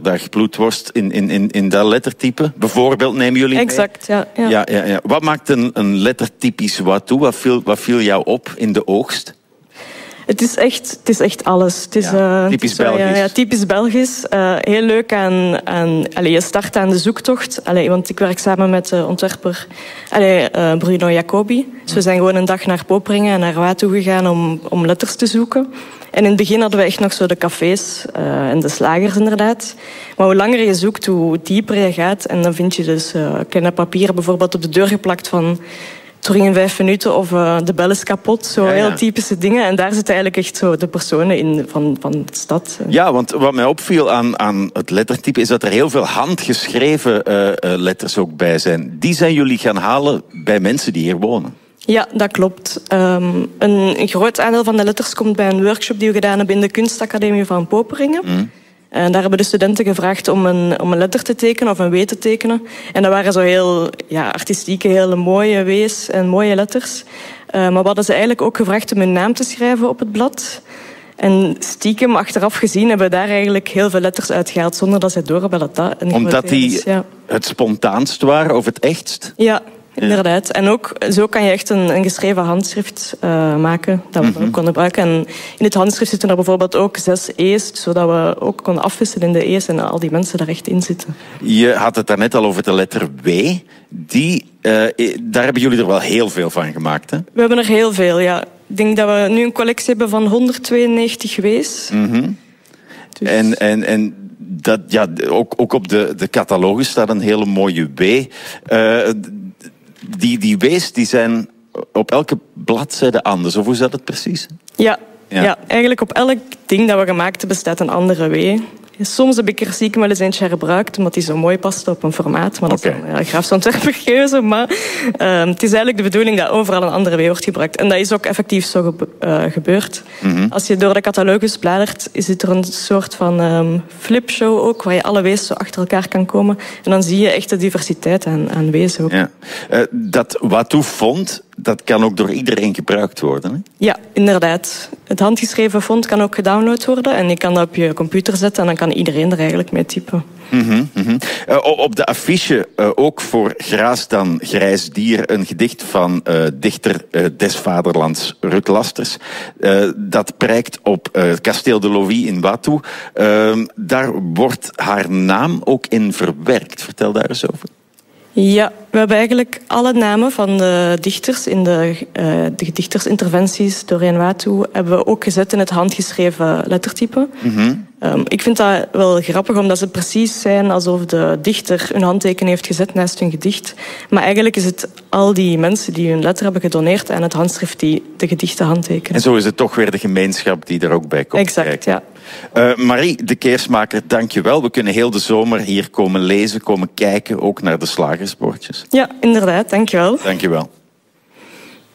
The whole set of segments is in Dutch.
dag bloedworst in dat lettertype. Bijvoorbeeld nemen jullie mee? Exact, ja. Ja. Wat maakt een letter typisch Wattou? Wat viel jou op in de oogst? Het is echt alles. Het is, typisch Belgisch. Ja, typisch Belgisch. Heel leuk je start aan de zoektocht. Want ik werk samen met de ontwerper Bruno Jacobi. Dus we zijn gewoon een dag naar Poperingen en naar Wattou gegaan om letters te zoeken. En in het begin hadden we echt nog zo de cafés en de slagers inderdaad. Maar hoe langer je zoekt, hoe dieper je gaat. En dan vind je dus kleine papieren bijvoorbeeld op de deur geplakt van terug in 5 minuten of de bel is kapot. Zo heel typische dingen. En daar zitten eigenlijk echt zo de personen in van de stad. Ja, want wat mij opviel aan het lettertype is dat er heel veel handgeschreven letters ook bij zijn. Die zijn jullie gaan halen bij mensen die hier wonen. Ja, dat klopt. Een groot aandeel van de letters komt bij een workshop die we gedaan hebben in de Kunstacademie van Poperingen. En daar hebben de studenten gevraagd om een letter te tekenen of een W te tekenen. En dat waren zo heel artistieke, hele mooie W's en mooie letters. Maar we hadden ze eigenlijk ook gevraagd om hun naam te schrijven op het blad. En stiekem, achteraf gezien, hebben we daar eigenlijk heel veel letters uitgehaald zonder dat zij door hebben dat dat een omdat die het spontaanst waren of het echtst? Ja. Inderdaad. En ook zo kan je echt een geschreven handschrift maken dat we ook konden gebruiken. En in het handschrift zitten er bijvoorbeeld ook 6 E's, zodat we ook konden afwisselen in de E's en al die mensen daar echt in zitten. Je had het daarnet al over de letter W. Daar hebben jullie er wel heel veel van gemaakt, hè? We hebben er heel veel, ja. Ik denk dat we nu een collectie hebben van 192 W's. Dus... En dat, ook op de catalogus staat een hele mooie W. Die W's die zijn op elke bladzijde anders, of hoe zat het precies? Ja, eigenlijk op elk ding dat we gemaakt hebben staat een andere W. Soms heb ik er stiekem wel eens eentje herbruikt, omdat die zo mooi past op een formaat. Maar dat is een graafs ontwerperkeuze. Maar het is eigenlijk de bedoeling dat overal een andere W wordt gebruikt. En dat is ook effectief zo gebeurd. Als je door de catalogus bladert, zit er een soort van flipshow ook, waar je alle W's zo achter elkaar kan komen. En dan zie je echt de diversiteit aan W's ook. Ja. Dat Wattou font, dat kan ook door iedereen gebruikt worden, hè? Ja, inderdaad. Het handgeschreven font kan ook gedownload worden. En je kan dat op je computer zetten en dan kan iedereen er eigenlijk mee typen. Op de affiche, ook voor Graas dan Grijs Dier, een gedicht van dichter des vaderlands Ruth Lasters. Dat prijkt op het kasteel de Lovis in Wattou. Daar wordt haar naam ook in verwerkt. Vertel daar eens over. Ja, we hebben eigenlijk alle namen van de dichters in de dichtersinterventies doorheen Wattou hebben we ook gezet in het handgeschreven lettertype. Ik vind dat wel grappig, omdat ze precies zijn alsof de dichter hun handtekening heeft gezet naast hun gedicht. Maar eigenlijk is het al die mensen die hun letter hebben gedoneerd aan het handschrift die de gedichten handtekenen. En zo is het toch weer de gemeenschap die er ook bij komt. Exact, ja. Marie de Keersmaker, dank je wel. We kunnen heel de zomer hier komen lezen, komen kijken, ook naar de slagersbordjes. Ja, inderdaad, dank je wel. Dank je wel.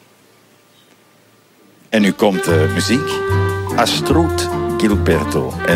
En nu komt de muziek. Astrud Gilberto.